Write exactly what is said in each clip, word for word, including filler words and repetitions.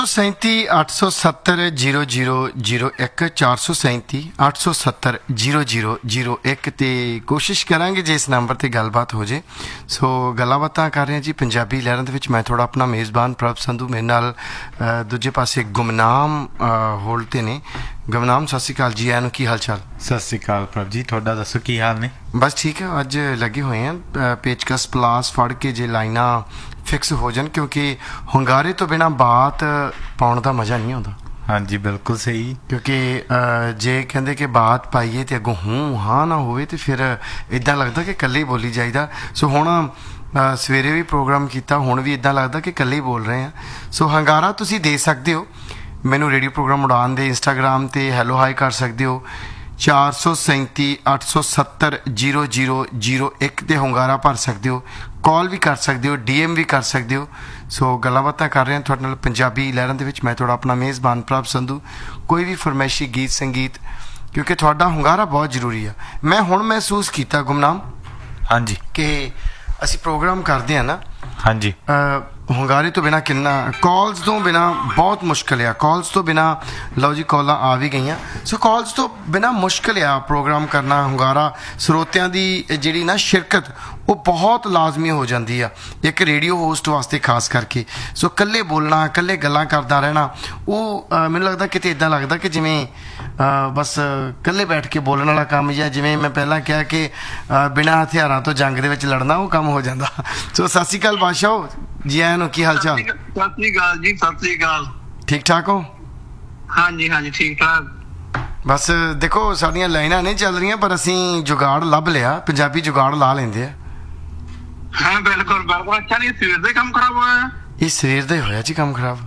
सैंती अठ सौ सत्तर जीरो जीरो जीरो एक चार सौ सैंती अठ सौ सत्तर जीरो जीरो जीरो एक ते कोशिश करांगे जे इस नंबर ते गलबात हो जाए। सो गल्लां बातां कर रहे हैं जी पंजाबी लहरां दे विच। मैं थोड़ा अपना मेज़बान प्रभ संधू, मेरे नाल दूजे पासे गुमनाम होल्ड ते ने। गुमनाम सत श्री अकाल जी, आया की हाल चाल? सत श्री अकाल प्रभ जी, थोड़ा दसो की हाल ने? बस ठीक है, अज लगे हुए हैं पेचकस पलास फड़ के जे लाइना फिक्स हो जान, क्योंकि hunगारे तो बिना बात पाउण दा मज़ा नहीं आता। हाँ जी बिल्कुल सही, क्योंकि जे कहते कि बात पाइए तो अगों हूँ हाँ ना होवे तो फिर इदा लगता कि कल्ले ही बोली जाइदा। सो हुण सवेरे भी प्रोग्राम किया, हुण भी इदा लगता कि कल्ले ही बोल रहे हैं। सो हंगारा तुसी दे सकते हो मैनू रेडियो प्रोग्राम उड़ान दे इंस्टाग्राम ते हैलो हाई कर सकते हो चार सौ सैंती अठ सौ सत्तर जीरो जीरो जीरो एक ते hunगारा भर सकते हो, कॉल भी कर सकते हो, डी एम भी कर सकते हो। सो गल्लां बातां कर रहे हैं थोड़े नाल पंजाबी लहरां दे विच। मैं थोड़ा अपना मेज़बान प्रभ संधू। कोई भी फरमाइशी गीत संगीत, क्योंकि थोड़ा hunगारा बहुत जरूरी है। मैं हुण महसूस किया गुमनाम, हाँ जी, कि असी प्रोग्राम करते हैं ना, हाँ जी, hunगारे तो बिना किन्ना, कॉल्स तो बिना बहुत मुश्किल है। कॉल्स तो बिना, लो जी कॉलां आ भी गई। सो कॉल्स तो बिना मुश्किल है प्रोग्राम करना। hunगारा ਸਰੋਤਿਆਂ ਦੀ ਜਿਹੜੀ ना शिरकत वो बहुत लाजमी हो जाती है एक रेडियो होस्ट वास्ते खास करके। सो कल्ले बोलना, कल्ले गल्लां करदा रहना, वो मैनूं लगदा किते इदां लगदा कि जिवें बस कल्ले बैठ के बोलण वाला काम, या जिवें मैं पहला कहा कि बिना हथियारां तो जंग दे विच लड़ना, वो काम हो जाता। सो सत श्री अकाल बादशाह जी, आया नो की हाल चाल? सत श्री अकाल जी, सत श्री अकाल। ठीक ठाक हो? हाँ जी हाँ जी ठीक ठाक। बस देखो साडियां लाइनां नहीं चल रही, पर असीं जुगाड़ लभ लिया, पंजाबी जुगाड़ ला लेंदे आ। हाँ बिल्कुल बिल्कुल। अच्छा नहीं सवेर दे काम खराब होया? ये सवेर दा ही होया जी काम खराब।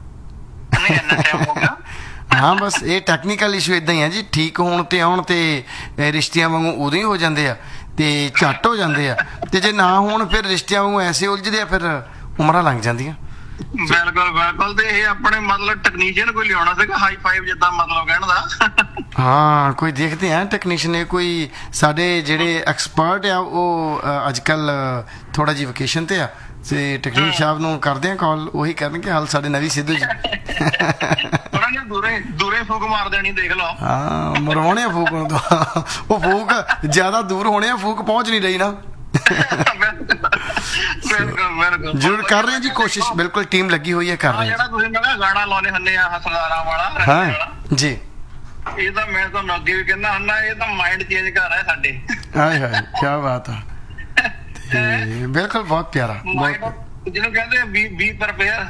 नहीं इन्ना टाइम हो गया? हाँ बस ये टैक्नीकल इशू इदां ही है जी, ठीक होण ते आउण ते रिश्तियां वांगू उदों ही हो जांदे आ ते झट हो जांदे आ, ते जे ना होण फिर रिश्तियां वांगू ऐसे उलझदे आ, फिर उमरां लंघ जांदियां। बिल्कुल बिल्कुल। ते ये अपने मतलब टैक्नीशियन कोई लियाउणा सीगा हाई फाइव जिद्दां मतलब कहण दा। हाँ कोई देखते हैं टैक्नीशियन, कोई साडे जेहड़े एक्सपर्ट आ वो अजकल थोड़ा जी वेकेशन ते आ, ते टैक्नीशियन साहब नूं करदे आ कॉल, वही करनगे हाल साडे नवी सिद्धू जी। थोड़ा जिहा दूरे दूरे फूक मार देनी, देख लो। हाँ मरवाने फूक तो वो फूक ज्यादा दूर होने, फूक पहुंच नहीं रही ना। जरूर कर रहे हैं जी कोशिश, बिल्कुल टीम लगी हुई है, कर रहे हैं। ਤੁਸੀਂ ਮੈਂ ਗਾਣਾ ਲਾਉਣੇ ਹੁੰਦੇ ਆ ਹਸਦਾਰਾਂ ਵਾਲਾ। ਹਾਂ ਜੀ, ਇਹ ਤਾਂ ਮੈਂ ਤੁਹਾਨੂੰ ਅੱਗੇ ਵੀ ਕਹਿੰਦਾ ਹੁੰਦਾ, ਇਹ ਤਾਂ ਮਾਈਂਡ ਚੇਂਜ ਕਰ ਰਿਹਾ ਸਾਡੇ। ਹਾਏ ਹਾਏ ਕੀ ਬਾਤ ਹੈ, ਤੇ ਬਿਲਕੁਲ ਬਹੁਤ ਪਿਆਰਾ, ਬਹੁਤ ਜਿਹਨੂੰ ਕਹਿੰਦੇ ਆ ਬੀ ਬੀ ਪ੍ਰਪੇਅਰ।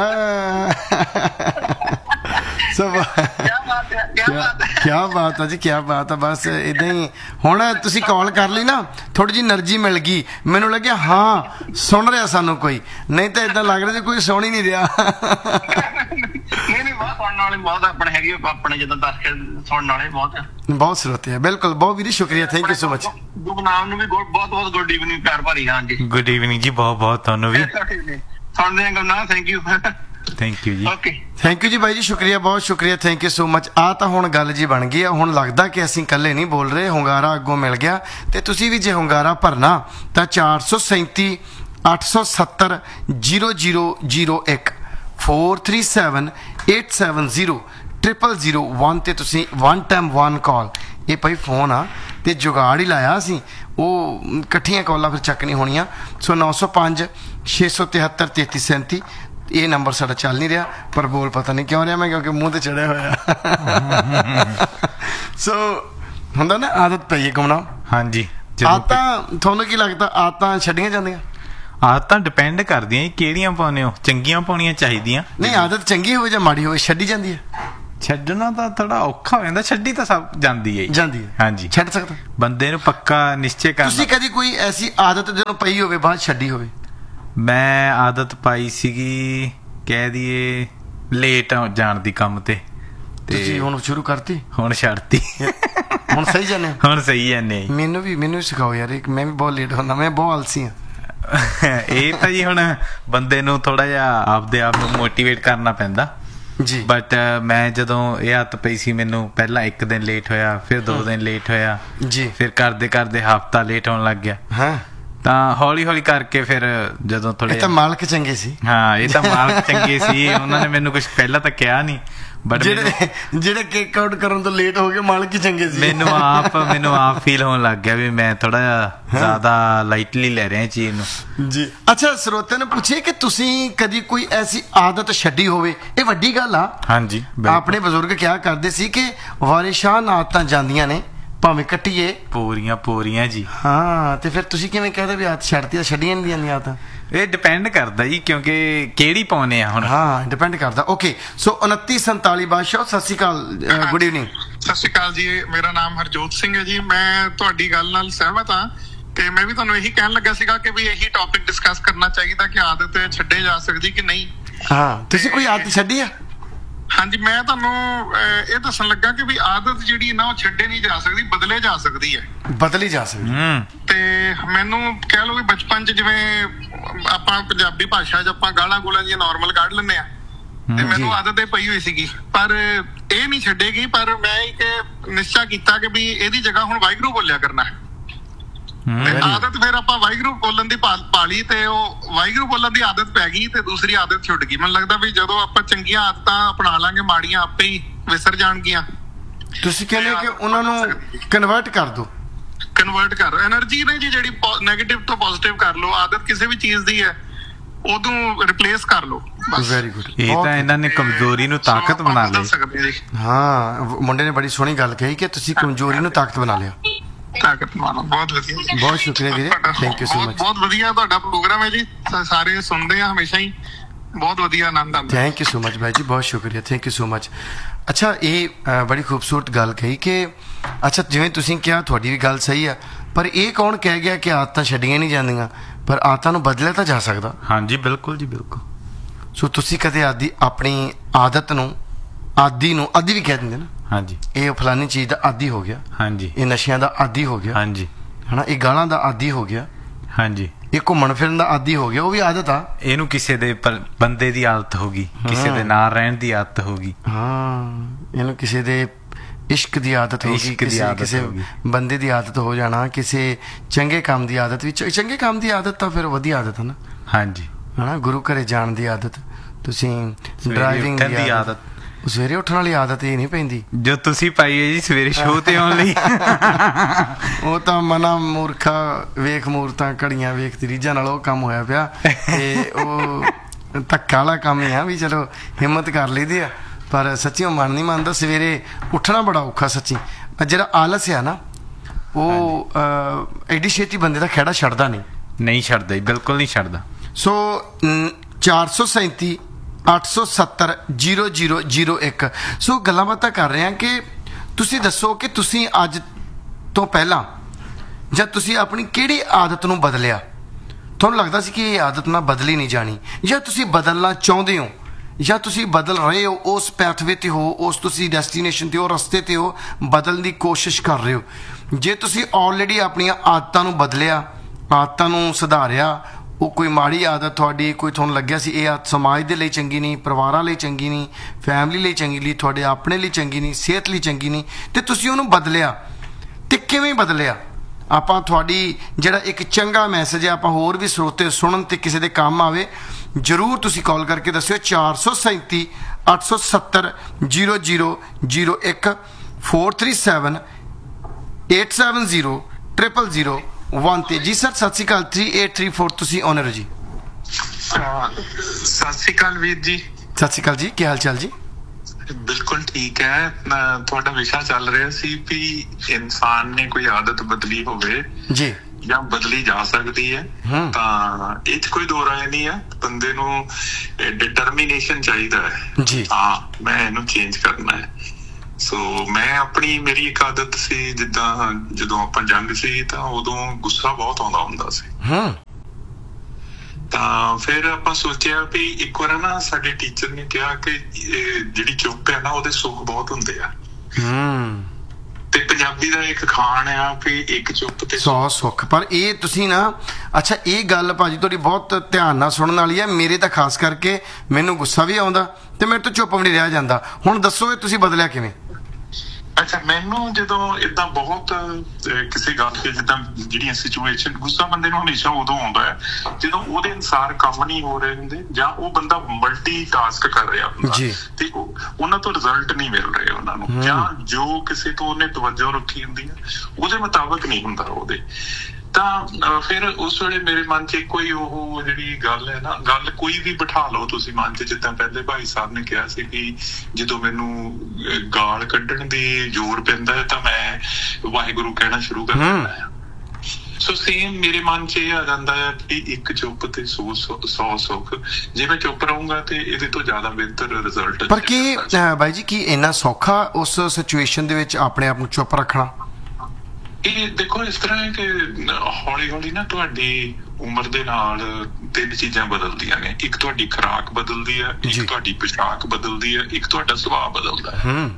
सब क्या बात है जी, क्या बात है। बस इदा ही हुण तुसीं कॉल कर ली ना, थोड़ी जी एनर्जी मिल गई, मैनूं लग्या हाँ सुन रहा सानू कोई, नहीं तो इदां लग रहा जी कोई सुन ही नहीं रहा। नहीं नहीं बहुत सुनने वाले बहुत अपने हैगे, अपने जिद्दां दर्शक सुनने वाले बहुत बहुत स्रोते हैं। बिल्कुल बहुत वीर शुक्रिया, थैंक यू सो मच। गुमनाम नूं भी बहुत बहुत गुड इवनिंग प्यार भरी। हाँ जी गुड इवनिंग जी, बहुत बहुत तुहानूं भी सुनदे आ गुमनाम, thank you thank you ji. Okay thank you जी भाई जी, शुक्रिया बहुत शुक्रिया, थैंक यू सो मच। आ तो हुण गल जी बन गई है, हुण लगदा कि असीं कल्ले नहीं बोल रहे, hunगारा अगों मिल गया। तो तुसीं भी जे hunगारा भरना तो चार सौ सैंती अठ सौ सत्तर जीरो जीरो जीरो एक four three seven eight seven zero triple zero one ते तुसीं वन टाइम वन कॉल, ये भाई फोन आ ते जुगाड़ ही लाया असीं, वो कट्ठियां कॉलां फिर चक नहीं होणियां। सो नौ सौ पाँच छे सौ तिहत्तर तेती सैंती ये नंबर साडा चल नहीं रहा, पर बोल पता नहीं क्यों रहा मैं, क्योंकि मुँह तो चढ़िया होया। सो हुंदा ना आदत पई है गुमनाम। हाँ जी, आदतां तुहानूं की लगदा आदतां छड्डियां जांदियां? आदतां डिपेंड करदियां किहड़ियां पाउने हो, चंगियां पाउणियां चाहीदियां। नहीं आदत चंगी होवे जां माड़ी होवे, छड्डी जांदी है? छड्डना ਤਾਂ ਥੋੜਾ ਔਖਾ ਹੋ ਜਾਂਦਾ, ਛੱਡੀ ਤਾਂ ਸਭ ਜਾਂਦੀ ਹੈ ਜਾਂਦੀ ਹੈ। ਹਾਂਜੀ ਛੱਡ ਸਕਦਾ ਬੰਦੇ ਨੂੰ ਪੱਕਾ ਨਿਸ਼ਚੈ ਕਰਨਾ। ਤੁਸੀਂ ਕਦੀ ਕੋਈ ਐਸੀ ਆਦਤ ਜਦੋਂ ਪਈ ਹੋਵੇ ਬਾਅਦ ਛੱਡੀ ਹੋਵੇ? ਮੈਂ ਆਦਤ ਪਾਈ ਸੀਗੀ ਕਹਿ ਦਈਏ ਲੇਟ ਜਾਣ ਦੀ ਕੰਮ ਤੇ, ਤੁਸੀਂ ਹੁਣ ਸ਼ੁਰੂ ਕਰਤੀ? ਹੁਣ ਛੱਡਤੀ, ਹੁਣ ਸਹੀ ਜਾਂਦੇ? ਹੁਣ ਸਹੀ ਜਾਂਦੇ। ਮੈਨੂੰ ਵੀ ਮੈਨੂੰ ਸਿਖਾਓ ਯਾਰ, ਇੱਕ ਮੈਂ ਵੀ ਬਹੁਤ ਲੇਟ ਹੁੰਦਾ, ਮੈਂ ਬਹੁਤ ਆਲਸੀ ਹਾਂ। ਇਹ ਤਾਂ ਜੀ ਹੁਣ ਬੰਦੇ ਨੂੰ ਥੋੜਾ ਜਿਹਾ ਆਪਦੇ ਆਪ ਨੂੰ ਮੋਟੀਵੇਟ ਕਰਨਾ ਪੈਂਦਾ ਜੀ। ਬਟ ਮੈਂ ਜਦੋਂ ਇਹ ਆਦਤ ਪਈ ਸੀ, ਮੈਨੂੰ ਪਹਿਲਾਂ ਇੱਕ ਦਿਨ ਲੇਟ ਹੋਇਆ, ਫਿਰ ਦੋ ਦਿਨ ਲੇਟ ਹੋਇਆ ਜੀ, ਫਿਰ ਕਰਦੇ ਕਰਦੇ ਹਫ਼ਤਾ ਲੇਟ ਹੋਣ ਲੱਗ ਗਿਆ। ਹਾਂ ਤਾਂ ਹੌਲੀ ਹੌਲੀ ਕਰਕੇ ਫਿਰ ਜਦੋਂ ਥੋੜੇ ਇਹ ਤਾਂ ਮਾਲਕ ਚੰਗੇ ਸੀ। ਹਾਂ, ਇਹ ਤਾਂ ਮਾਲਕ ਚੰਗੇ ਸੀ, ਉਹਨਾਂ ਨੇ ਮੈਨੂੰ ਕੁਝ ਪਹਿਲਾਂ ਤਾਂ ਕਿਹਾ ਨਹੀਂ, ਬਟ ਜਿਹੜੇ ਜਿਹੜੇ ਕੇਕ ਆਊਟ ਕਰਨ ਤੋਂ ਲੇਟ ਹੋ ਗਏ ਮਾਲਕ ਹੀ ਚੰਗੇ ਸੀ। ਮੈਨੂੰ ਆਪ ਮੈਨੂੰ ਆਪ ਫੀਲ ਹੋਣ ਲੱਗ ਗਿਆ ਵੀ ਮੈਂ ਥੋੜਾ ਜਿਹਾ ਜ਼ਿਆਦਾ ਲਾਈਟਲੀ ਲੈ ਰਿਹਾ ਚੀਜ਼ ਨੂੰ ਜੀ। ਅੱਛਾ, ਸਰੋਤੇ ਨੇ ਪੁੱਛੇ ਕਿ ਤੁਸੀਂ ਕਦੀ ਕੋਈ ਐਸੀ ਆਦਤ ਛੱਡੀ ਹੋਵੇ? ਇਹ ਵੱਡੀ ਗੱਲ ਆ। ਹਾਂਜੀ, ਆਪਣੇ ਬਜ਼ੁਰਗ ਕਿਹਾ ਕਰਦੇ ਸੀ ਕਿ ਵਾਰਿਸ਼ਾਨ ਆਦਤਾਂ ਜਾਂਦੀਆਂ ਨੇ, ਭਾਵੇਂ ਕੱਟੀਏ ਪੂਰੀਆਂ ਪੂਰੀਆਂ ਜੀ। ਹਾਂ, ਤੇ ਫਿਰ ਤੁਸੀਂ ਕਿਵੇਂ ਕਹਦੇ ਵੀ ਆਦਤ ਛੱਡਤੀ? ਛੱਡੀਆਂ ਨਹੀਂ ਜਾਂਦੀਆਂ ਆਦਤਾਂ। ਇਹ ਡਿਪੈਂਡ ਕਰਦਾ ਜੀ, ਕਿਉਂਕਿ ਕਿਹੜੀ ਪਾਉਨੇ ਆ ਹੁਣ। ਹਾਂ, ਡਿਪੈਂਡ ਕਰਦਾ। ਓਕੇ, ਸੋ ਉਨੱਤੀ ਸੰਤਾਲੀ ਬਾਦਸ਼ਾਹ, ਸਤਿ ਸ਼੍ਰੀ ਅਕਾਲ, ਗੁੱਡ ਈਵਨਿੰਗ। ਸਤਿ ਸ਼੍ਰੀ ਅਕਾਲ ਜੀ, ਮੇਰਾ ਨਾਮ ਹਰਜੋਤ ਸਿੰਘ ਹੈ ਜੀ। ਮੈਂ ਤੁਹਾਡੀ ਗੱਲ ਨਾਲ ਸਹਿਮਤ ਹਾਂ ਤੇ ਮੈਂ ਵੀ ਤੁਹਾਨੂੰ ਇਹੀ ਕਹਿਣ ਲੱਗਾ ਸੀਗਾ ਕਿ ਵੀ ਇਹੀ ਟੌਪਿਕ ਡਿਸਕਸ ਕਰਨਾ ਚਾਹੀਦਾ ਕਿ ਆਦਤ ਛੱਡੇ ਜਾ ਸਕਦੀ ਕਿ ਨਹੀਂ। ਹਾਂ, ਤੁਸੀਂ ਕੋਈ ਆਦਤ ਛੱਡੀ ਆ? ਹਾਂਜੀ, ਮੈਂ ਤੁਹਾਨੂੰ ਇਹ ਦੱਸਣ ਲੱਗਾ ਕਿ ਵੀ ਆਦਤ ਜਿਹੜੀ ਨਾ ਉਹ ਛੱਡੇ ਨਹੀਂ ਜਾ ਸਕਦੀ, ਬਦਲੇ ਜਾ ਸਕਦੀ ਹੈ। ਬਦਲੀ ਜਾ ਸਕਦੀ। ਹੂੰ। ਤੇ ਮੈਨੂੰ ਕਹਿ ਲਓ ਵੀ ਬਚਪਨ 'ਚ ਜਿਵੇਂ ਆਪਾਂ ਪੰਜਾਬੀ ਭਾਸ਼ਾ 'ਚ ਆਪਾਂ ਗਾਲਾਂ ਗੋਲਾਂ ਦੀਆਂ ਨਾਰਮਲ ਕੱਢ ਲੈਂਦੇ ਆ, ਤੇ ਮੈਨੂੰ ਆਦਤ ਇਹ ਪਈ ਹੋਈ ਸੀਗੀ, ਪਰ ਇਹ ਨਹੀਂ ਛੱਡੇਗੀ। ਪਰ ਮੈਂ ਇੱਕ ਨਿਸ਼ਚਾ ਕੀਤਾ ਕਿ ਵੀ ਇਹਦੀ ਜਗ੍ਹਾ ਹੁਣ ਵਾਹਿਗੁਰੂ ਬੋਲਿਆ ਕਰਨਾ ਹੈ। ਆਦਤ ਫਿਰ ਆਪਾਂ ਵਾਹਿਗੁਰੂ ਬੋਲਣ ਦੀ ਪਾਲੀ ਤੇ ਉਹ ਵਾਹਿਗੁਰੂ ਬੋਲਣ ਦੀ ਆਦਤ ਪੈ ਗਈ ਤੇ ਦੂਸਰੀ ਆਦਤ ਛੁੱਟ ਗਈ। ਮੈਨੂੰ ਲੱਗਦਾ ਵੀ ਜਦੋਂ ਆਪਾਂ ਚੰਗੀਆਂ ਆਦਤਾਂ ਅਪਣਾ ਲਾਂਗੇ, ਮਾੜੀਆਂ ਆਪੇ ਹੀ ਵਿਸਰ ਜਾਣਗੀਆਂ। ਤੁਸੀਂ ਕਹਿੰਦੇ ਕਿ ਉਹਨਾਂ ਨੂੰ ਕਨਵਰਟ ਕਰ ਦਿਓ। ਕਨਵਰਟ ਕਰ એનર્ਜੀ ਨੇ ਜੀ, ਜਿਹੜੀ ਨੈਗੇਟਿਵ ਤੋਂ ਪੋਜ਼ਿਟਿਵ ਕਰ ਲਓ। ਆਦਤ ਕਿਸੇ ਵੀ ਚੀਜ਼ ਦੀ ਹੈ, ਉਦੋਂ ਰਿਪਲੇਸ ਕਰ ਲਓ। Very good. ਇਹ ਤਾਂ ਇਹਨਾਂ ਨੇ ਕਮਜ਼ੋਰੀ ਨੂੰ ਤਾਕਤ ਬਣਾ ਲਈ। ਹਾਂ, ਮੁੰਡੇ ਨੇ ਬੜੀ ਸੋਹਣੀ ਗੱਲ ਕਹੀ ਕਿ ਤੁਸੀਂ ਕਮਜ਼ੋਰੀ ਨੂੰ ਤਾਕਤ ਬਣਾ ਲਿਆ। ਤਾਕਤ ਮਾਨੋ। ਬਹੁਤ ਵਧੀਆ, ਬਹੁਤ ਸ਼ੁਕਰੀਆ ਵੀਰੇ, ਥੈਂਕ ਯੂ ਸੋ ਮਚ। ਬਹੁਤ ਵਧੀਆ ਤੁਹਾਡਾ ਪ੍ਰੋਗਰਾਮ ਹੈ ਜੀ, ਸਾਰੇ ਸੁਣਦੇ ਆ ਹਮੇਸ਼ਾ ਹੀ, ਬਹੁਤ ਵਧੀਆ ਆਨੰਦ ਆਉਂਦਾ। ਥੈਂਕ ਯੂ ਸੋ ਮਚ ਭਾਈ ਜੀ, ਬਹੁਤ ਸ਼ੁਕਰੀਆ, ਥੈਂਕ ਯੂ ਸੋ ਮਚ। ਅੱਛਾ, ਇਹ ਬੜੀ ਖੂਬਸੂਰਤ ਗੱਲ ਕਹੀ ਕਿ ਅੱਛਾ ਜਿਵੇਂ ਤੁਸੀਂ ਕਿਹਾ, ਤੁਹਾਡੀ ਵੀ ਗੱਲ ਸਹੀ ਆ, ਪਰ ਇਹ ਕੌਣ ਕਹਿ ਗਿਆ ਕਿ ਆਦਤਾਂ ਛੱਡੀਆਂ ਨਹੀਂ ਜਾਂਦੀਆਂ? ਪਰ ਆਦਤਾਂ ਨੂੰ ਬਦਲਿਆ ਤਾਂ ਜਾ ਸਕਦਾ। ਹਾਂਜੀ, ਬਿਲਕੁਲ ਜੀ, ਬਿਲਕੁਲ। ਸੋ ਤੁਸੀਂ ਕਦੇ ਆਦੀ ਆਪਣੀ ਆਦਤ ਨੂੰ, ਆਦੀ ਨੂੰ ਆਦੀ ਵੀ ਕਹਿ ਦਿੰਦੇ ਨਾ। ਹਾਂਜੀ, ਇਹ ਫਲਾਨੀ ਚੀਜ਼ ਦਾ ਆਦੀ ਹੋ ਗਿਆ, ਹਾਂਜੀ, ਇਹ ਨਸ਼ਿਆਂ ਦਾ ਆਦੀ ਹੋ ਗਿਆ, ਹਾਂਜੀ, ਹਨਾ, ਇਹ ਗਾਲਾਂ ਦਾ ਆਦੀ ਹੋ ਗਿਆ, ਹਾਂਜੀ, ਇਹ ਘੁੰਮਣ ਫਿਰਨ ਦਾ ਆਦੀ ਹੋ ਗਿਆ, ਉਹ ਵੀ ਆਦਤ ਆ। ਇਹਨੂੰ ਕਿਸੇ ਦੇ ਬੰਦੇ ਦੀ ਆਦਤ ਹੋ ਗਈ, ਕਿਸੇ ਦੇ ਨਾਲ ਰਹਿਣ ਦੀ ਆਦਤ ਹੋ ਗਈ। ਹਾਂ, ਇਹਨੂੰ ਕਿਸੇ ਦੇ ਇਸ਼ਕ ਦੀ ਆਦਤ ਹੋ ਗਈ, ਕਿਸੇ ਕਿਸੇ ਬੰਦੇ ਦੀ ਆਦਤ ਹੋ ਜਾਣਾ, ਕਿਸੇ ਚੰਗੇ ਕੰਮ ਦੀ ਆਦਤ ਵੀ। ਚੰਗੇ ਕੰਮ ਦੀ ਆਦਤ ਤਾਂ ਫਿਰ ਵਧੀਆ ਆਦਤ ਹੈ ਨਾ। ਹਾਂਜੀ, ਹਨਾ, ਗੁਰੂ ਘਰੇ ਜਾਣ ਦੀ ਆਦਤ, ਤੁਸੀਂ ਡਰਾਈਵਿੰਗ ਦੀ ਆਦਤ, ਸਵੇਰੇ ਉੱਠਣ ਵਾਲੀ ਆਦਤ ਇਹ ਨਹੀਂ ਪੈਂਦੀ ਜੋ ਤੁਸੀਂ ਪਾਈ ਹੈ ਜੀ ਸਵੇਰੇ ਸ਼ੋਅ ਤੇ ਆਉਣ ਲਈ। ਉਹ ਤਾਂ ਮਨਾ ਮੂਰਖਾ ਵੇਖ ਮੂਰਤਾਂ ਘੜੀਆਂ ਵੇਖ ਤਰੀਜਾਂ ਨਾਲ ਉਹ ਕੰਮ ਹੋਇਆ ਪਿਆ, ਤੇ ਉਹ ਧੱਕਾ ਵਾਲਾ ਕੰਮ ਹੀ ਆ ਵੀ ਚਲੋ ਹਿੰਮਤ ਕਰ ਲਈਦੀ ਆ, ਪਰ ਸੱਚੀ ਉਹ ਮਨ ਨਹੀਂ ਮੰਨਦਾ। ਸਵੇਰੇ ਉੱਠਣਾ ਬੜਾ ਔਖਾ ਸੱਚੀ। ਜਿਹੜਾ ਆਲਸ ਆ ਨਾ, ਉਹ ਐਡੀ ਛੇਤੀ ਬੰਦੇ ਦਾ ਖਹਿੜਾ ਛੱਡਦਾ ਨਹੀਂ। ਨਹੀਂ ਛੱਡਦਾ ਜੀ, ਬਿਲਕੁਲ ਨਹੀਂ ਛੱਡਦਾ। ਸੋ ਚਾਰ ਸੌ ਸੈਂਤੀ ਅੱਠ ਸੌ ਸੱਤਰ ਜ਼ੀਰੋ ਜ਼ੀਰੋ ਜ਼ੀਰੋ ਇੱਕ। ਸੋ ਗੱਲਾਂ ਬਾਤਾਂ ਕਰ ਰਹੇ ਹਾਂ ਕਿ ਤੁਸੀਂ ਦੱਸੋ ਕਿ ਤੁਸੀਂ ਅੱਜ ਤੋਂ ਪਹਿਲਾਂ ਜਾਂ ਤੁਸੀਂ ਆਪਣੀ ਕਿਹੜੀ ਆਦਤ ਨੂੰ ਬਦਲਿਆ? ਤੁਹਾਨੂੰ ਲੱਗਦਾ ਸੀ ਕਿ ਇਹ ਆਦਤ ਨਾ ਬਦਲੀ ਨਹੀਂ ਜਾਣੀ, ਜਾਂ ਤੁਸੀਂ ਬਦਲਣਾ ਚਾਹੁੰਦੇ ਹੋ, ਜਾਂ ਤੁਸੀਂ ਬਦਲ ਰਹੇ ਹੋ, ਉਸ ਪੈਥਵੇ ਤੇ ਹੋ, ਉਸ ਤੁਸੀਂ ਡੈਸਟੀਨੇਸ਼ਨ ਤੇ ਹੋ, ਰਸਤੇ ਤੇ ਹੋ, ਬਦਲਣ ਦੀ ਕੋਸ਼ਿਸ਼ ਕਰ ਰਹੇ ਹੋ। ਜੇ ਤੁਸੀਂ ਆਲਰੇਡੀ ਆਪਣੀਆਂ ਆਦਤਾਂ ਨੂੰ ਬਦਲਿਆ, ਆਦਤਾਂ ਨੂੰ ਸੁਧਾਰਿਆ, ਉਹ ਕੋਈ ਮਾੜੀ ਆਦਤ ਤੁਹਾਡੀ, ਕੋਈ ਤੁਹਾਨੂੰ ਲੱਗਿਆ ਸੀ ਇਹ ਆਦਤ ਸਮਾਜ ਦੇ ਲਈ ਚੰਗੀ ਨਹੀਂ, ਪਰਿਵਾਰਾਂ ਲਈ ਚੰਗੀ ਨਹੀਂ, ਫੈਮਿਲੀ ਲਈ ਚੰਗੀ ਨਹੀਂ, ਤੁਹਾਡੇ ਆਪਣੇ ਲਈ ਚੰਗੀ ਨਹੀਂ, ਸਿਹਤ ਲਈ ਚੰਗੀ ਨਹੀਂ, ਤੇ ਤੁਸੀਂ ਉਹਨੂੰ ਬਦਲਿਆ, ਤੇ ਕਿਵੇਂ ਬਦਲਿਆ? ਆਪਾਂ ਤੁਹਾਡੀ ਜਿਹੜਾ ਇੱਕ ਚੰਗਾ ਮੈਸੇਜ ਹੈ, ਆਪਾਂ ਹੋਰ ਵੀ ਸਰੋਤੇ ਸੁਣਨ ਤੇ ਕਿਸੇ ਦੇ ਕੰਮ ਆਵੇ, ਜ਼ਰੂਰ ਤੁਸੀਂ ਕਾਲ ਕਰਕੇ ਦੱਸਿਓ। ਚਾਰ ਸੌ ਸੈਂਤੀ ਅੱਠ ਸੌ ਸੱਤਰ ਜ਼ੀਰੋ ਜ਼ੀਰੋ ਜ਼ੀਰੋ ਇੱਕ, four three seven eight seven zero triple zero one ਤੇ। ਜੀ ਸਰ, ਸਤਿ ਸ਼੍ਰੀ ਅਕਾਲ। ਥ੍ਰੀ ਏਟ ਥ੍ਰੀ ਫੋਰ, ਤੁਸੀਂ ਓਨਰ ਹੋ ਜੀ। ਸਤਿ ਸ਼੍ਰੀ ਅਕਾਲ ਵੀਰ ਜੀ। ਸਤਿ ਸ਼੍ਰੀ ਅਕਾਲ ਜੀ, ਕੀ ਹਾਲ ਚਾਲ ਜੀ? ਬਿਲਕੁਲ ਠੀਕ ਹੈ। ਤੁਹਾਡਾ ਵਿਸ਼ਾ ਚੱਲ ਰਿਹਾ ਸੀ ਵੀ ਇਨਸਾਨ ਨੇ ਕੋਈ ਆਦਤ ਬਦਲੀ ਹੋਵੇ ਜੀ, ਜਾਂ ਬਦਲੀ ਜਾ ਸਕਦੀ ਹੈ, ਤਾਂ ਇਹ 'ਚ ਕੋਈ ਦੋ ਰਾਏ ਨਹੀਂ ਹੈ। ਬੰਦੇ ਨੂੰ ਡਿਟਰਮੀਨੇਸ਼ਨ ਚਾਹੀਦਾ ਹੈ ਜੀ, ਹਾਂ ਮੈਂ ਇਹਨੂੰ ਚੇਂਜ ਕਰਨਾ ਹੈ। ਸੋ ਮੈਂ ਆਪਣੀ ਮੇਰੀ ਇੱਕ ਆਦਤ ਸੀ, ਜਿੱਦਾਂ ਜਦੋਂ ਆਪਾਂ ਜੰਗ ਸੀ ਤਾਂ ਉਦੋਂ ਗੁੱਸਾ ਬਹੁਤ ਆਉਂਦਾ ਹੁੰਦਾ ਸੀ। ਹਾਂ, ਤਾਂ ਫਿਰ ਆਪਾਂ ਸੋਚਿਆ ਵੀ ਇੱਕ ਵਾਰ ਨਾ ਸਾਡੇ ਟੀਚਰ ਨੇ ਕਿਹਾ ਕਿ ਜਿਹੜੀ ਚੁੱਪ ਹੈ ਨਾ ਉਹਦੇ ਸੁੱਖ ਬਹੁਤ ਹੁੰਦੇ ਆ। ਹਮ ਤੇ ਪੰਜਾਬੀ ਦਾ ਇੱਕ ਖਾਣ ਆ ਵੀ ਇੱਕ ਚੁੱਪ ਤੇ ਸੌ ਸੁੱਖ। ਪਰ ਇਹ ਤੁਸੀਂ ਨਾ, ਅੱਛਾ ਇਹ ਗੱਲ ਭਾਜੀ ਤੁਹਾਡੀ ਬਹੁਤ ਧਿਆਨ ਨਾਲ ਸੁਣਨ ਵਾਲੀ ਹੈ। ਮੇਰੇ ਤਾਂ ਖਾਸ ਕਰਕੇ ਮੈਨੂੰ ਗੁੱਸਾ ਵੀ ਆਉਂਦਾ ਤੇ ਮੇਰੇ ਤੋਂ ਚੁੱਪ ਵੀ ਨਹੀਂ ਰਿਹਾ ਜਾਂਦਾ। ਹੁਣ ਦੱਸੋ ਇਹ ਤੁਸੀਂ ਬਦਲਿਆ ਕਿਵੇਂ? ਅੱਛਾ, ਮੈਨੂੰ ਜਦੋਂ ਏਦਾਂ ਬਹੁਤ ਕਿਸੇ ਗੱਲ ਤੇ ਜਿੱਦਾਂ ਜਿਹੜੀਆਂ ਸਿਚੁਏਸ਼ਨ, ਗੁੱਸਾ ਬੰਦੇ ਨੂੰ ਹਮੇਸ਼ਾ ਉਦੋਂ ਆਉਂਦਾ ਹੈ ਜਦੋਂ ਉਹਦੇ ਅਨੁਸਾਰ ਕੰਮ ਨਹੀਂ ਹੋ ਰਹੇ ਹੁੰਦੇ ਜਾਂ ਉਹ ਬੰਦਾ ਮਲਟੀ ਟਾਸਕ ਕਰ ਰਿਹਾ ਹੁੰਦਾ ਤੇ ਉਹਨਾਂ ਤੋਂ ਰਿਜ਼ਲਟ ਨਹੀਂ ਮਿਲ ਰਹੇ ਉਹਨਾਂ ਨੂੰ, ਜਾਂ ਜੋ ਕਿਸੇ ਤੋਂ ਉਹਨੇ ਤਵੱਜੋ ਰੱਖੀ ਹੁੰਦੀ ਹੈ ਉਹਦੇ ਮੁਤਾਬਕ ਨਹੀਂ ਹੁੰਦਾ ਉਹਦੇ। ਤਾਂ ਫਿਰ ਉਸ ਵੇਲੇ ਮੇਰੇ ਮਨ 'ਚ ਇੱਕੋ ਹੀ ਉਹ ਜਿਹੜੀ ਗੱਲ ਹੈ ਨਾ, ਗੱਲ ਕੋਈ ਵੀ ਬਿਠਾ ਲਓ ਤੁਸੀਂ ਮਨ 'ਚ। ਜਿੱਦਾਂ ਪਹਿਲੇ ਭਾਈ ਸਾਹਿਬ ਨੇ ਕਿਹਾ ਸੀ ਕਿ ਜਦੋਂ ਮੈਨੂੰ ਗਾਲ ਕੱਢਣ ਦੀ ਜ਼ੋਰ ਪੈਂਦਾ ਹੈ ਤਾਂ ਮੈਂ ਵਾਹਿਗੁਰੂ ਕਹਿਣਾ ਸ਼ੁਰੂ ਕਰ ਦਿੰਦਾ ਹਾਂ। ਸੋ ਸੇਮ ਮੇਰੇ ਮਨ 'ਚ ਇਹ ਆ ਜਾਂਦਾ ਹੈ ਕਿ ਇੱਕ ਚੁੱਪ ਤੇ ਸੌ ਸੌ ਸੁੱਖ। ਜੇ ਮੈਂ ਚੁੱਪ ਰਹੂੰਗਾ ਤੇ ਇਹਦੇ ਤੋਂ ਜ਼ਿਆਦਾ ਬਿਹਤਰ ਰਿਜ਼ਲਟ। ਪਰ ਕੀ ਬਾਈ ਜੀ, ਕੀ ਇੰਨਾ ਸੌਖਾ ਉਸ ਸਿਚੁਏਸ਼ਨ ਦੇ ਵਿੱਚ ਆਪਣੇ ਆਪ ਨੂੰ ਚੁੱਪ ਰੱਖਣਾ? ਇਹ ਦੇਖੋ ਇਸ ਤਰ੍ਹਾਂ ਹੈ ਕਿ ਹੌਲੀ ਹੌਲੀ ਨਾ ਤੁਹਾਡੀ ਉਮਰ ਦੇ ਨਾਲ ਤਿੰਨ ਚੀਜ਼ਾਂ ਬਦਲਦੀਆਂ ਨੇ। ਇੱਕ ਤੁਹਾਡੀ ਖੁਰਾਕ ਬਦਲਦੀ ਹੈ, ਇੱਕ ਤੁਹਾਡੀ ਪੋਸ਼ਾਕ ਬਦਲਦੀ ਹੈ, ਇੱਕ ਤੁਹਾਡਾ ਸੁਭਾਅ ਬਦਲਦਾ ਹੈ।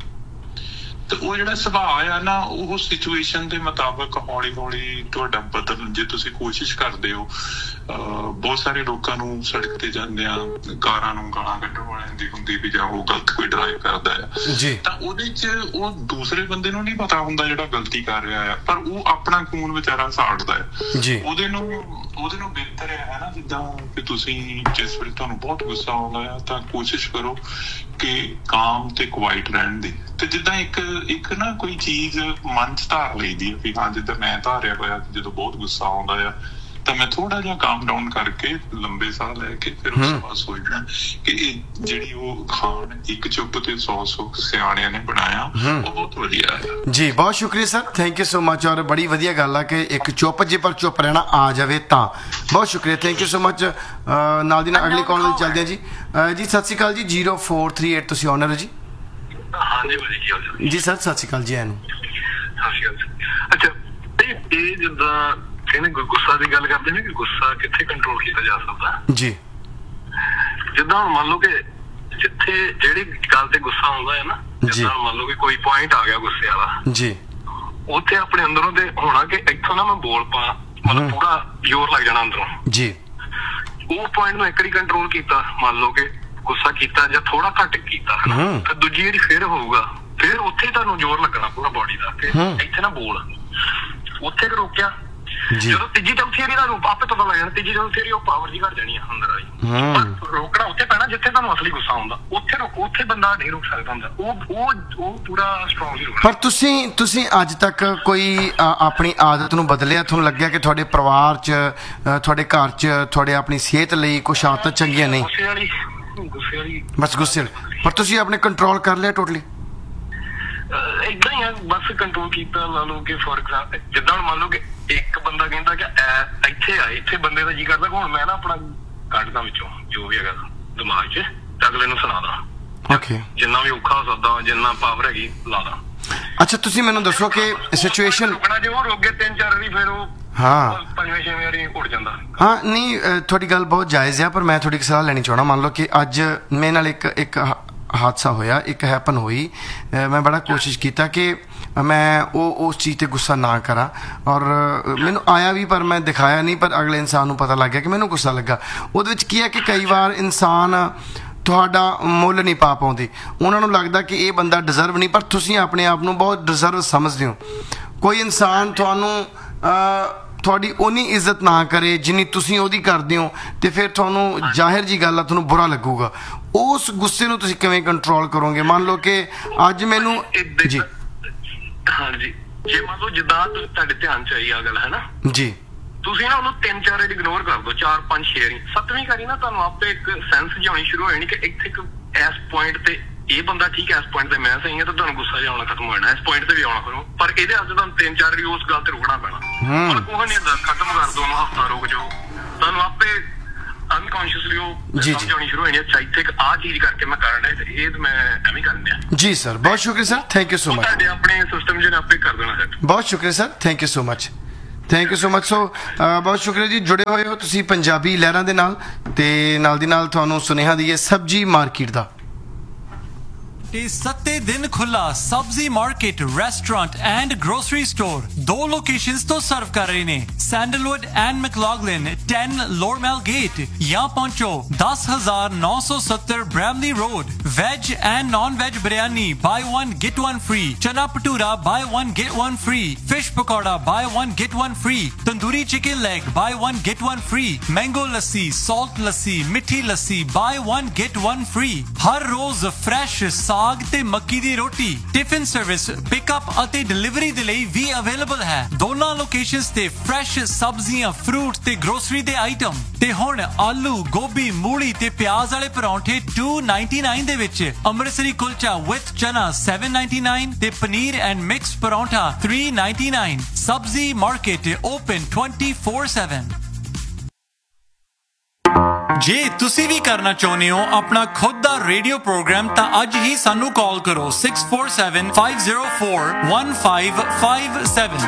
ਤੇ ਉਹ ਜਿਹੜਾ ਸੁਭਾਅ ਆ ਨਾ ਉਹ ਸਿਚੁਏਸ਼ਨ ਦੇ ਮੁਤਾਬਕ ਹੌਲੀ ਹੌਲੀ ਤੁਹਾਡਾ ਬਦਲ। ਜੇ ਤੁਸੀਂ ਕੋਸ਼ਿਸ਼ ਕਰਦੇ ਹੋ, ਬਹੁਤ ਸਾਰੇ ਲੋਕਾਂ ਨੂੰ ਸੜਕ ਤੇ ਜਾਂਦਿਆਂ ਕਾਰਾਂ ਨੂੰ ਗਾਲਾਂ ਕੱਢਣ ਵਾਲਿਆਂ ਦੀ ਹੁੰਦੀ ਵੀ ਜਾਂ ਉਹ ਗਲਤ ਕੋਈ ਡਰਾਈਵ ਕਰਦਾ ਆ, ਤਾਂ ਉਹਦੇ ਚ ਉਹ ਦੂਸਰੇ ਬੰਦੇ ਨੂੰ ਨਹੀਂ ਪਤਾ ਹੁੰਦਾ ਜਿਹੜਾ ਗਲਤੀ ਕਰ ਰਿਹਾ ਆ, ਪਰ ਉਹ ਆਪਣਾ ਖੂਨ ਵਿਚਾਰਾ ਸਾੜਦਾ ਹੈ। ਉਹਦੇ ਨੂੰ ਉਹਦੇ ਨੂੰ ਬਿਹਤਰ ਹੈ ਨਾ, ਜਿੱਦਾਂ ਕਿ ਤੁਸੀਂ ਜਿਸ ਵੇਲੇ ਤੁਹਾਨੂੰ ਬਹੁਤ ਗੁੱਸਾ ਆਉਂਦਾ ਆ ਤਾਂ ਕੋਸ਼ਿਸ਼ ਕਰੋ ਕਿ ਕਾਮ ਤੇ ਕੁਆਇਟ ਰਹਿਣ ਦੀ। ਤੇ ਜਿੱਦਾਂ ਇੱਕ ਇੱਕ ਨਾ ਕੋਈ ਚੀਜ਼ ਮਨ 'ਚ ਧਾਰ ਲਈਦੀ ਹੈ ਵੀ ਹਾਂ, ਜਿੱਦਾਂ ਮੈਂ ਧਾਰਿਆ ਹੋਇਆ ਜਦੋਂ ਬਹੁਤ ਗੁੱਸਾ ਆਉਂਦਾ ਆ ਤਾਂ ਮੈਂ ਥੋੜਾ ਜਿਹਾ ਕਾਮ ਡਾਊਨ ਕਰਕੇ ਲੰਬੇ ਸਾਹ ਲੈ ਕੇ ਫਿਰ ਉਸ ਤੋਂ ਬਾਅਦ ਸੋਚਦਾ ਕਿ ਇਹ ਜਿਹੜੀ ਉਹ ਖਾਣ ਇੱਕ ਚੁੱਪ ਤੇ ਸੌ ਸੁੱਖ ਸਿਆਣਿਆਂ ਨੇ ਬਣਾਇਆ ਉਹ ਬਹੁਤ ਵਧੀਆ ਹੈ। ਜੀ ਬਹੁਤ ਸ਼ੁਕਰੀਆ sir, thank you so much. ਔਰ ਬੜੀ ਵਧੀਆ ਗੱਲ ਆ ਕਿ ਇੱਕ ਚੁੱਪ ਜੇ ਪਰ ਚੁੱਪ ਰਹਿਣਾ ਆ ਜਾਵੇ ਤਾਂ। ਬਹੁਤ ਸ਼ੁਕਰੀਆ, ਥੈਂਕ ਯੂ ਸੋ ਮਚ। ਨਾਲ ਦੀ ਨਾਲ ਅਗਲੀ ਕਾਲ ਵਿੱਚ ਚੱਲਦੇ ਹਾਂ ਜੀ। ਜੀ ਸਤਿ ਸ਼੍ਰੀ ਅਕਾਲ ਜੀ, ਜ਼ੀਰੋ ਫੋਰ ਥ੍ਰੀ ਏਟ ਤੁਸੀਂ ਓਨਰ ਹੋ ਜੀ? ਹਾਂਜੀ ਭਾਜੀ, ਕੀ ਹਾਲ ਚਾਲ ਜੀ ਸਰ, ਸਤਿ ਸ਼੍ਰੀ ਅਕਾਲ ਜੀ। ਐਨੂੰ ਸਤਿ ਸ਼੍ਰੀ ਅਕਾਲ। ਅੱਛਾ, ਇਹ ਜਿੱਦਾਂ ਕਹਿੰਦੇ ਗੁੱਸਾ ਦੀ ਗੱਲ ਕਰਦੇ ਨੇ ਕਿ ਗੁੱਸਾ ਕਿੱਥੇ ਕੰਟਰੋਲ ਕੀਤਾ ਜਾ ਸਕਦਾ ਜੀ। ਜਿੱਦਾਂ ਹੁਣ ਮੰਨ ਲਓ ਕਿ ਜਿੱਥੇ ਜਿਹੜੀ ਗੱਲ ਤੇ ਗੁੱਸਾ ਆਉਂਦਾ ਹੈ ਨਾ, ਜਿੱਦਾਂ ਮੰਨ ਲਓ ਕਿ ਕੋਈ ਪੁਆਇੰਟ ਆ ਗਿਆ ਗੁੱਸੇ ਵਾਲਾ ਜੀ, ਉੱਥੇ ਆਪਣੇ ਅੰਦਰੋਂ ਤੇ ਹੋਣਾ ਕਿ ਇੱਥੋਂ ਨਾ ਮੈਂ ਬੋਲ ਪਾ, ਮਤਲਬ ਪੂਰਾ ਜ਼ੋਰ ਲੱਗ ਜਾਣਾ ਅੰਦਰੋਂ ਜੀ। ਉਹ ਪੁਆਇੰਟ ਨੂੰ ਇੱਕ ਵਾਰੀ ਕੰਟਰੋਲ ਕੀਤਾ, ਮੰਨ ਲਓ ਕਿ ਗੁੱਸਾ ਕੀਤਾ ਜਾਂ ਥੋੜਾ ਘੱਟ ਕੀਤਾ ਤੇ ਦੂਜੀ ਵਾਰੀ ਫਿਰ ਹੋਊਗਾ, ਫਿਰ ਉੱਥੇ ਤੁਹਾਨੂੰ ਜ਼ੋਰ ਲੱਗਣਾ ਪੂਰਾ ਬੋਡੀ ਦਾ ਕਿ ਇੱਥੇ ਨਾ ਬੋਲ। ਉੱਥੇ ਰੋਕਿਆ, ਜਦੋਂ ਤੀਜੀ ਚੌਥੀ ਵਾਰੀ ਦਾ ਰੂਪ ਆਪੇ ਪਤਾ ਲੱਗ ਜਾਣਾ, ਤੀਜੀ ਚੌਥੀ ਵਾਰੀ ਉਹ ਪਾਵਰ ਜੀ ਘਟ ਜਾਣੀ ਆ ਅੰਦਰ ਵਾਲੀ। ਰੋਕਣਾ ਉੱਥੇ ਪੈਣਾ ਜਿੱਥੇ ਤੁਹਾਨੂੰ ਅਸਲੀ ਗੁੱਸਾ ਆਉਂਦਾ, ਉੱਥੇ ਰੋਕੋ। ਉੱਥੇ ਬੰਦਾ ਨਹੀਂ ਰੋਕ ਸਕਦਾ ਹੁੰਦਾ, ਉਹ ਉਹ ਉਹ ਪੂਰਾ ਸਟਰੋਂਗਲੀ ਰੋਕਣਾ। ਪਰ ਤੁਸੀਂ ਤੁਸੀਂ ਅੱਜ ਤੱਕ ਕੋਈ ਆਪਣੀ ਆਦਤ ਨੂੰ ਬਦਲਿਆ? ਤੁਹਾਨੂੰ ਲੱਗਿਆ ਕਿ ਤੁਹਾਡੇ ਪਰਿਵਾਰ 'ਚ, ਤੁਹਾਡੇ ਘਰ 'ਚ, ਤੁਹਾਡੇ ਆਪਣੀ ਸਿਹਤ ਲਈ ਕੁਛ ਆਦਤਾਂ ਚੰਗੀਆਂ ਨਹੀਂ? ਗੁੱਸੇ ਵਾਲੀ ਗੁੱਸੇ ਵਾਲੀ ਬਸ ਗੁੱਸੇ ਵਾਲੀ। ਪਰ ਤੁਸੀਂ ਆਪਣੇ ਕੰਟਰੋਲ ਕਰ ਲਿਆ ਟੋਟਲੀ? ਏਦਾਂ ਹੀ ਆ, ਬਸ ਕੰਟਰੋਲ ਕੀਤਾ। ਲਾ ਲਓ ਕਿ ਫੋਰ ਐਗਜ਼ਾਮਪਲ ਜਿੱਦਾਂ ਹੁਣ ਮੰਨ ਲਓ ਕਿ ਇੱਕ ਬੰਦਾ ਕਹਿੰਦਾ ਕਿ ਇੱਥੇ ਆ, ਇੱਥੇ ਬੰਦੇ ਦਾ ਜੀ ਕਰਦਾ ਹੁਣ ਮੈਂ ਨਾ ਆਪਣਾ ਕੱਢਦਾ ਵਿੱਚੋਂ ਜੋ ਵੀ ਹੈਗਾ ਦਿਮਾਗ 'ਚ ਤੇ ਅਗਲੇ ਨੂੰ ਸੁਣਾਦਾ। ਓਕੇ, ਜਿੰਨਾ ਵੀ ਔਖਾ ਹੋ ਸਕਦਾ, ਜਿੰਨਾ ਪਾਵਰ ਹੈਗੀ ਲਾਦਾ। ਅੱਛਾ, ਤੁਸੀਂ ਮੈਨੂੰ ਦੱਸੋ ਕਿ ਸਿਚੁਏਸ਼ਨ ਰੁਕਣਾ, ਜੇ ਉਹ ਰੁਕ ਗਏ ਤਿੰਨ ਚਾਰ ਵਾਰੀ ਫਿਰ ਉਹ ਹਾਂ ਪੰਜਵੇਂ ਛੇਵੇਂ ਵਾਰੀ ਉੱਡ ਜਾਂਦਾ। ਹਾਂ, ਨਹੀਂ ਤੁਹਾਡੀ ਗੱਲ ਬਹੁਤ ਜਾਇਜ਼ ਆ, ਪਰ ਮੈਂ ਤੁਹਾਡੀ ਸਲਾਹ ਲੈਣੀ ਚਾਹਣਾ। ਮੰਨ ਲਓ ਕਿ ਅੱਜ ਮੇਰੇ ਨਾਲ ਇੱਕ ਇੱਕ ਹਾਦਸਾ ਹੋਇਆ, ਇੱਕ ਹੈਪਨ ਹੋਈ। ਮੈਂ ਬੜਾ ਕੋਸ਼ਿਸ਼ ਕੀਤਾ ਕਿ ਮੈਂ ਉਹ ਉਸ ਚੀਜ਼ 'ਤੇ ਗੁੱਸਾ ਨਾ ਕਰਾਂ, ਔਰ ਮੈਨੂੰ ਆਇਆ ਵੀ ਪਰ ਮੈਂ ਦਿਖਾਇਆ ਨਹੀਂ, ਪਰ ਅਗਲੇ ਇਨਸਾਨ ਨੂੰ ਪਤਾ ਲੱਗ ਗਿਆ ਕਿ ਮੈਨੂੰ ਗੁੱਸਾ ਲੱਗਾ। ਉਹਦੇ ਵਿੱਚ ਕੀ ਹੈ ਕਿ ਕਈ ਵਾਰ ਇਨਸਾਨ ਤੁਹਾਡਾ ਮੁੱਲ ਨਹੀਂ ਪਾ ਪਾਉਂਦੇ, ਉਹਨਾਂ ਨੂੰ ਲੱਗਦਾ ਕਿ ਇਹ ਬੰਦਾ ਡਿਜ਼ਰਵ ਨਹੀਂ, ਪਰ ਤੁਸੀਂ ਆਪਣੇ ਆਪ ਨੂੰ ਬਹੁਤ ਡਿਜ਼ਰਵ ਸਮਝਦੇ ਹੋ। ਕੋਈ ਇਨਸਾਨ ਤੁਹਾਨੂੰ ਤੁਹਾਡੀ ਉਨੀ ਇੱਜ਼ਤ ਨਾ ਕਰੇ ਜਿੰਨੀ ਤੁਸੀਂ ਉਹਦੀ ਕਰਦੇ ਹੋ, ਤੇ ਫਿਰ ਤੁਹਾਨੂੰ ਜ਼ਾਹਿਰ ਜੀ ਗੱਲ ਆ ਤੁਹਾਨੂੰ ਬੁਰਾ ਲੱਗੂਗਾ। ਉਸ ਗੁੱਸੇ ਨੂੰ ਤੁਸੀਂ ਕਿਵੇਂ ਕੰਟਰੋਲ ਕਰੋਗੇ? ਮੰਨ ਲਓ ਕਿ ਅੱਜ ਮੈਨੂੰ ਜੀ ਹਾਂਜੀ, ਜੇ ਮੰਨ ਲਓ ਜਿੱਦਾਂ ਤੁਹਾਡੇ ਧਿਆਨ 'ਚ ਆਈ ਆ ਗੱਲ ਹੈ ਨਾ ਜੀ, ਤੁਸੀਂ ਨਾ ਉਹਨੂੰ ਤਿੰਨ ਚਾਰ ਵਾਰੀ ਇਗਨੋਰ ਕਰ ਦਿਓ, ਚਾਰ ਪੰਜ ਛੇ ਵਾਰੀ, ਸੱਤਵੀਂ ਵਾਰੀ ਨਾ ਤੁਹਾਨੂੰ ਆਪੇ ਇੱਕ ਸੈਂਸ ਜਿਹੀ ਆਉਣੀ ਸ਼ੁਰੂ ਹੋ ਜਾਣੀ ਕਿ ਇੱਥੇ ਇੱਕ ਇਸ ਪੁਆਇੰਟ ਤੇ ਇਹ ਬੰਦਾ ਠੀਕ ਹੈ, ਇਸ ਪੁਆਇੰਟ ਤੇ ਮੈਂ ਸਹੀ ਹਾਂ, ਤਾਂ ਤੁਹਾਨੂੰ ਗੁੱਸਾ ਜਿਹਾ ਆਉਣਾ ਖਤਮ ਹੋ ਜਾਣਾ। ਇਸ ਪੁਆਇੰਟ ਤੇ ਵੀ ਆਉਣਾ ਕਰੋ, ਪਰ ਇਹਦੇ ਅੱਜ ਤੁਹਾਨੂੰ ਤਿੰਨ ਚਾਰ ਵਾਰੀ ਉਸ ਗੱਲ ਤੇ ਰੁਕਣਾ ਪੈਣਾ। ਪਰ ਕੁਝ ਨਹੀਂ ਹੁੰਦਾ, ਖਤਮ ਕਰ ਦੋ, ਹਫ਼ਤਾ ਰੁਕ ਜਾਓ, ਤੁਹਾਨੂੰ ਆਪੇ ਅਨਕੌਂਸ਼ੀਅਸਲੀ ਉਹ ਸਮਝ ਆਉਣੀ ਸ਼ੁਰੂ ਹੋ ਜਾਣੀ। ਅੱਛਾ, ਇੱਥੇ ਆਹ ਚੀਜ਼ ਕਰਕੇ ਮੈਂ ਕਰਨ ਡਿਆ, ਇਹ ਮੈਂ ਐਵੇਂ ਕਰਨ ਡਿਆ। ਜੀ ਸਰ, ਬਹੁਤ ਸ਼ੁਕਰੀਆ sir, thank you so much. ਤੁਹਾਡੇ ਆਪਣੇ ਸਿਸਟਮ ਜਿਹਨੇ ਆਪੇ ਕਰ ਦੇਣਾ ਸਰ। ਬਹੁਤ ਸ਼ੁਕਰੀਆ sir, thank you so much, thank you so much. ਸੋ ਬਹੁਤ ਸ਼ੁਕਰੀਆ ਜੀ, ਜੁੜੇ ਹੋਏ ਹੋ ਤੁਸੀਂ ਪੰਜਾਬੀ ਲਹਿਰਾਂ ਦੇ ਨਾਲ, ਤੇ ਨਾਲ ਦੀ ਨਾਲ ਤੁਹਾਨੂੰ ਸੁਨੇਹਾ ਦਈਏ ਸਬਜ਼ੀ ਮਾਰਕੀਟ ਦਾ। ਤੇ ਸੱਤੇ ਦਿਨ ਖੁੱਲਾ ਸਬਜ਼ੀ market restaurant and grocery store ਦੋ ਲੋਕੇਸ਼ਨਸ ਤੋਂ ਸਰਵ ਕਰ ਰਹੇ ਨੇ ਸੈਂਡਲਵੁੱਡ ਐਂਡ ਮੈਕਲੌਗਲਿਨ ten ਲੋਰਮੈਲ ਗੇਟ ਜਾਂ ਪਹੁੰਚੋ ten thousand nine hundred seventy Bramley road veg and non veg biryani by one get one free ਚਨਾ ਭਟੂਰਾ ਬਾਈ one get one free fish pakora ਬਾਈ one get one free tandoori chicken leg ਬਾਈ one get one free mango ਲੱਸੀ salt ਲੱਸੀ ਮਿੱਠੀ ਲੱਸੀ ਬਾਈ one get one free ਹਰ ਰੋਜ਼ fresh ਸਾਗ ਤੇ ਮੱਕੀ ਦੀ ਰੋਟੀ tiffin service pickup ਅਤੇ delivery ਦੇ ਲਈ ਵੀ available ਹੈ ਦੋਨਾਂ ਲੋਕੇਸ਼ਨਸ ਤੇ ਫਰੈਸ਼ ਸਬਜ਼ੀਆਂ ਫਰੂਟ ਤੇ ਗਰੋਸਰੀ ਦੇ ਆਈਟਮ ਤੇ ਹੁਣ ਆਲੂ ਗੋਭੀ ਮੂਲੀ ਤੇ ਪਿਆਜ਼ ਵਾਲੇ ਪਰੌਂਠੇ two ninety-nine ਦੇ ਵਿੱਚ ਅੰਮ੍ਰਿਤਸਰੀ ਕੁਲਚਾ ਵਿਦ ਚਨਾ seven ninety-nine ਤੇ paneer and mix paratha three ninety-nine ਸਬਜ਼ੀ ਮਾਰਕੀਟ ਓਪਨ twenty-four seven ਜੇ ਤੁਸੀਂ ਵੀ ਕਰਨਾ ਚਾਹੁੰਦੇ ਹੋ ਆਪਣਾ ਖੁਦ ਦਾ ਰੇਡੀਓ ਪ੍ਰੋਗਰਾਮ ਤਾਂ ਅੱਜ ਹੀ ਸਾਨੂੰ ਕਾਲ ਕਰੋ six four seven five zero four one five five seven